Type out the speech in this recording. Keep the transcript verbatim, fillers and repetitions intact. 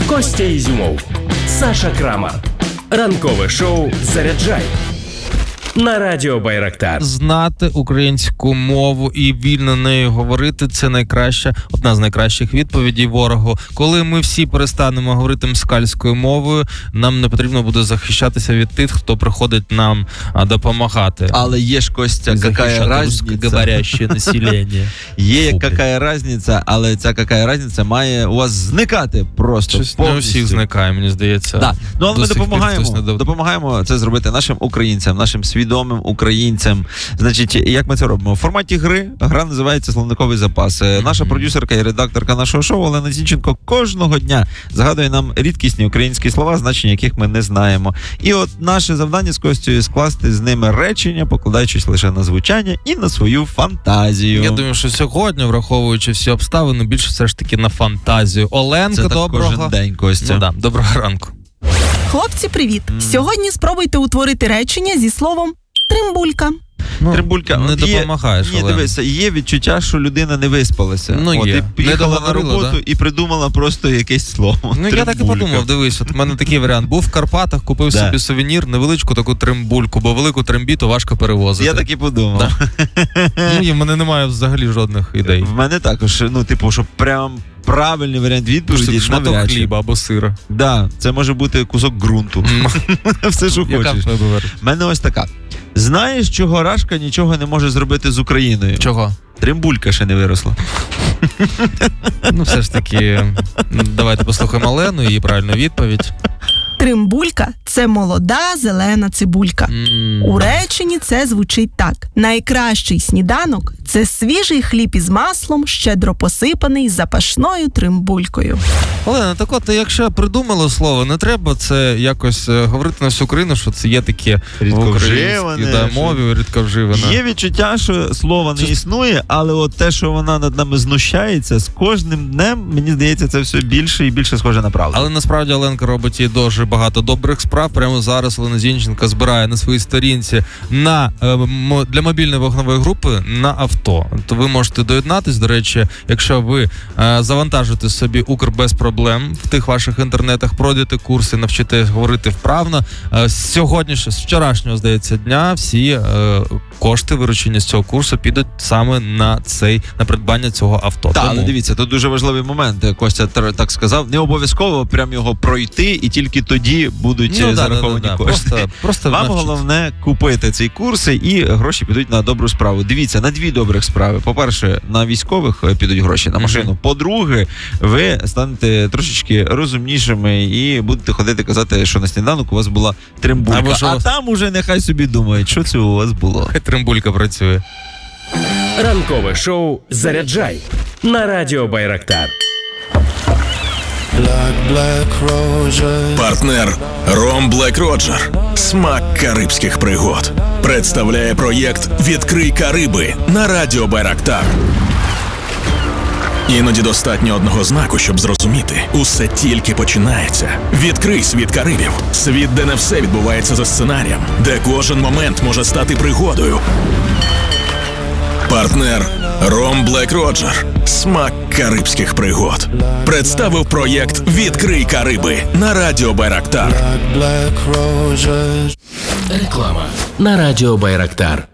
Костя Ізюмов, Саша Крамар. Ранкове шоу «Заряджай» на радіо Байрактар. Знати українську мову і вільно нею говорити – це найкраща, одна з найкращих відповідей ворогу. Коли ми всі перестанемо говорити москальською мовою, нам не потрібно буде захищатися від тих, хто приходить нам а, допомагати. Але є ж, Костя, какая разниця? Русскоговоряще населення. Є какая разниця, але ця какая разниця має у вас зникати просто Щось повністю. не у всіх зникає, мені здається. Да. Ну, але До ми сих пір допомагаємо, хтось не дов- допомагаємо це зробити нашим українцям, нашим свідомим українцям. Значить, як ми це робимо? В форматі гри, гра називається «Словниковий запас». Mm-hmm. Наша продюсерка і редакторка нашого шоу Олена Зінченко кожного дня згадує нам рідкісні українські слова, значення яких ми не знаємо. І от наше завдання з Костю скласти з ними речення, покладаючись лише на звучання і на свою фантазію. Я думаю, що сьогодні, враховуючи всі обставини, більше все ж таки на фантазію. Оленко, це доброго. Це кожен день, Костя. Ну, да, доброго ранку. Хлопці, привіт! Mm. Сьогодні спробуйте утворити речення зі словом «тримбулька». Ну, Тримбулька. не є, допомагаєш, Ні, Олена. дивися, є відчуття, що людина не виспалася. Ну, от, є. І приїхала Не на договорила, роботу да? і придумала просто якесь слово. Ну, Тримбулька. я так і подумав, дивись, от в мене такий варіант. Був в Карпатах, купив Да. собі сувенір, невеличку таку тримбульку, бо велику трембіту важко перевозити. Я так і подумав. Да. Ні, в мене немає взагалі жодних ідей. В мене також, ну, типу, що прям правильний варіант відповіді. Шматок навряд чи. хліба або сира. Да, це може бути кусок ґрунту. Все, що Яка хочеш. в тебе версія? В мене ось така. Знаєш, чого Рашка нічого не може зробити з Україною? Чого? Тримбулька ще не виросла. Ну, все ж таки, давайте послухаємо Олену, її правильну відповідь. Тримбулька – це молода зелена цибулька. М. У реченні це звучить так. Найкращий сніданок – це свіжий хліб із маслом, щедро посипаний запашною тримбулькою. Олена, так от, якщо придумало слово, не треба це якось е, говорити на всю Україну, що це є таке в Рідковживане, українській да, що- мові, рідковживане. Є відчуття, що слова не Це- існує, але от те, що вона над нами знущається, з кожним днем, мені здається, це все більше і більше схоже на правду. Але насправді Оленка робить і дуже багато добрих справ. Прямо зараз Олена Зінченко збирає на своїй сторінці на, е, м- для мобільної вогневої групи на авто. То ви можете доєднатись. До речі, якщо ви е, завантажите собі Укр без проблем в тих ваших інтернетах, пройдете курси, навчитесь говорити вправно. Е, з сьогоднішнього, з вчорашнього, здається, дня всі е, кошти виручення з цього курсу підуть саме на цей, на придбання цього авто. Так, Тому- але дивіться, тут дуже важливий момент. Костя тр- так сказав. Не обов'язково прям його пройти, і тільки тоді будуть Ну, е, да, зараховані да, да, да. кошти. Просто, просто Вам навчитися. головне купити ці курси, і гроші підуть на добру справу. Дивіться, на дві добрих справи. По-перше, на військових е, підуть гроші, на машину. Мгм. По-друге, ви станете трошечки розумнішими і будете ходити казати, що на сніданок у вас була тримбулька. Або що у А вас- там уже нехай собі думають, що це у вас було. Хай тримбулька працює. Ранкове шоу «Заряджай» на радіо Байрактар. Партнер Ром Блек Роджер. Смак карибських пригод. Представляє проєкт «Відкрий Кариби» на радіо Байрактар. Іноді достатньо одного знаку, щоб зрозуміти. Усе тільки починається. Відкрий світ Карибів. Світ, де не все відбувається за сценарієм. Де кожен момент може стати пригодою. Партнер Ром Блек Роджер. Смак карибських пригод. Представив проєкт «Відкрий Кариби» на радіо Байрактар. Реклама на радіо Байрактар.